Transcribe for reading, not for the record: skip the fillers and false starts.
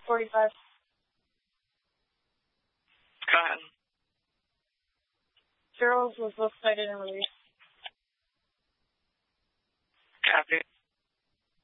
45. Go ahead. Charles was both cited and released.